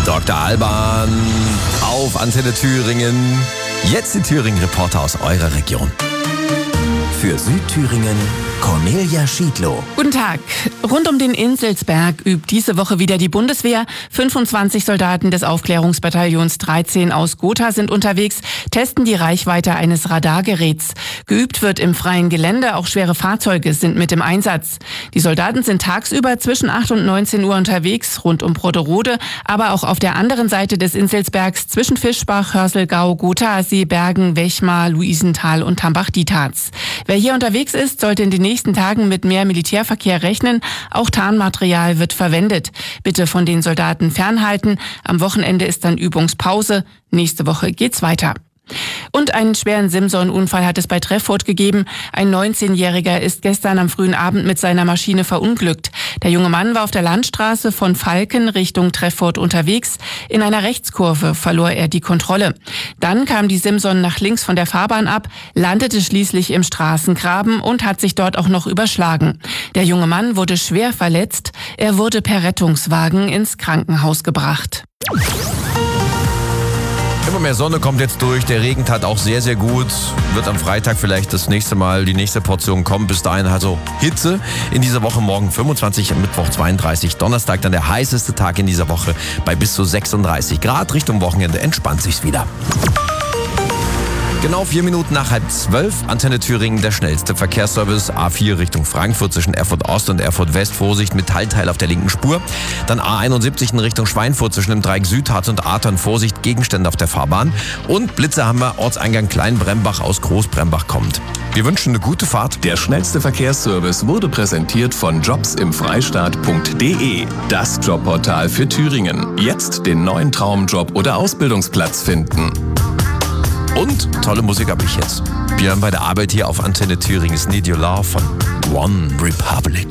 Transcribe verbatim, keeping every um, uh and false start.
Doktor Alban auf Antenne Thüringen. Jetzt die Thüringen-Reporter aus eurer Region. Für Südthüringen Cornelia Schiedlow. Guten Tag. Rund um den Inselsberg übt diese Woche wieder die Bundeswehr. fünfundzwanzig Soldaten des Aufklärungsbataillons dreizehn aus Gotha sind unterwegs, testen die Reichweite eines Radargeräts. Geübt wird im freien Gelände, auch schwere Fahrzeuge sind mit im Einsatz. Die Soldaten sind tagsüber zwischen acht und neunzehn Uhr unterwegs, rund um Brotterode, aber auch auf der anderen Seite des Inselsbergs zwischen Fischbach, Hörselgau, Gotha-See, Bergen, Wechmar, Luisenthal und Tambach-Dietharz. Wer hier unterwegs ist, sollte in den nächsten Tagen mit mehr Militärverkehr rechnen. Auch Tarnmaterial wird verwendet. Bitte von den Soldaten fernhalten. Am Wochenende ist dann Übungspause. Nächste Woche geht's weiter. Und einen schweren Simson-Unfall hat es bei Treffurt gegeben. Ein neunzehnjähriger ist gestern am frühen Abend mit seiner Maschine verunglückt. Der junge Mann war auf der Landstraße von Falken Richtung Treffurt unterwegs. In einer Rechtskurve verlor er die Kontrolle. Dann kam die Simson nach links von der Fahrbahn ab, landete schließlich im Straßengraben und hat sich dort auch noch überschlagen. Der junge Mann wurde schwer verletzt. Er wurde per Rettungswagen ins Krankenhaus gebracht. Immer mehr Sonne kommt jetzt durch, der Regen tat auch sehr, sehr gut. Wird am Freitag vielleicht das nächste Mal die nächste Portion kommen. Bis dahin also Hitze in dieser Woche, morgen fünfundzwanzig, Mittwoch zweiunddreißig, Donnerstag dann der heißeste Tag in dieser Woche bei bis zu sechsunddreißig Grad. Richtung Wochenende entspannt sich's wieder. Genau vier Minuten nach halb zwölf, Antenne Thüringen, der schnellste Verkehrsservice. A vier Richtung Frankfurt zwischen Erfurt Ost und Erfurt West. Vorsicht, Metallteil auf der linken Spur. Dann A einundsiebzig in Richtung Schweinfurt zwischen dem Dreieck Südharz und Athern. Vorsicht, Gegenstände auf der Fahrbahn. Und Blitze haben wir, Ortseingang Kleinbrembach aus Großbrembach kommt. Wir wünschen eine gute Fahrt. Der schnellste Verkehrsservice wurde präsentiert von jobs im freistaat punkt de. Das Jobportal für Thüringen. Jetzt den neuen Traumjob oder Ausbildungsplatz finden. Und tolle Musik habe ich jetzt. Björn bei der Arbeit hier auf Antenne Thüringen ist Need Your Love von One Republic.